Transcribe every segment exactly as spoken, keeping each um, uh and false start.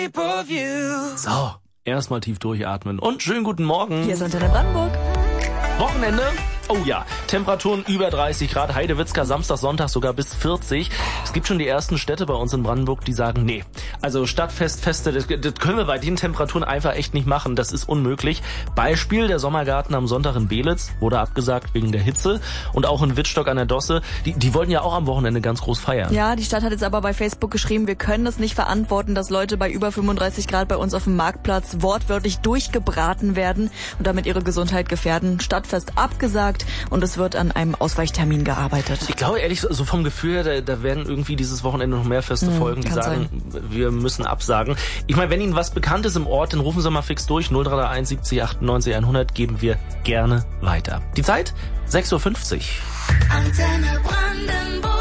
So, erstmal tief durchatmen und schönen guten Morgen. Hier ist Antenne Brandenburg. Wochenende? Oh ja, Temperaturen über dreißig Grad, Heidewitzka, Samstag, Sonntag sogar bis vierzig. Es gibt schon die ersten Städte bei uns in Brandenburg, die sagen, nee, also Stadtfestfeste, das, das können wir bei den Temperaturen einfach echt nicht machen, das ist unmöglich. Beispiel, der Sommergarten am Sonntag in Belitz wurde abgesagt wegen der Hitze und auch in Wittstock an der Dosse, die, die wollten ja auch am Wochenende ganz groß feiern. Ja, die Stadt hat jetzt aber bei Facebook geschrieben, wir können es nicht verantworten, dass Leute bei über fünfunddreißig Grad bei uns auf dem Marktplatz wortwörtlich durchgebraten werden und damit ihre Gesundheit gefährden. Stadtfest abgesagt und es wird an einem Ausweichtermin gearbeitet. Ich glaube ehrlich, so vom Gefühl her, da, da werden irgendwie dieses Wochenende noch mehr Feste Mhm, folgen, die kann sagen, wir müssen absagen. Ich meine, wenn Ihnen was bekannt ist im Ort, dann rufen Sie mal fix durch. null drei eins siebzig achtundneunzig hundert geben wir gerne weiter. Die Zeit? sechs Uhr fünfzig. Antenne Brandenburg.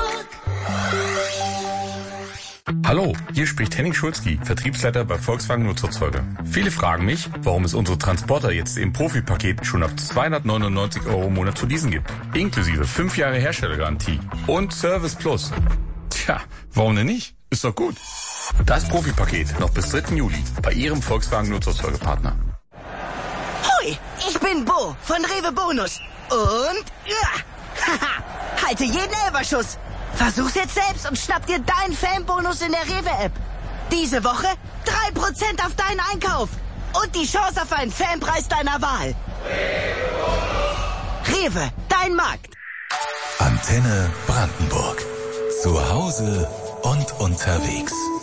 Hallo, hier spricht Henning Schulzki, Vertriebsleiter bei Volkswagen Nutzfahrzeuge. Viele fragen mich, warum es unsere Transporter jetzt im Profipaket schon ab zweihundertneunundneunzig Euro im Monat zu leasen gibt. Inklusive fünf Jahre Herstellergarantie und Service Plus. Tja, warum denn nicht? Ist doch gut. Das Profipaket noch bis dritten Juli bei Ihrem Volkswagen Nutzfahrzeugepartner. Hoi, ich bin Bo von Rewe Bonus. Und ja, haha, halte jeden Elberschuss. Versuch's jetzt selbst und schnapp dir deinen Fanbonus in der Rewe-App. Diese Woche drei Prozent auf deinen Einkauf und die Chance auf einen Fanpreis deiner Wahl. Rewe, dein Markt. Antenne Brandenburg. Zu Hause und unterwegs.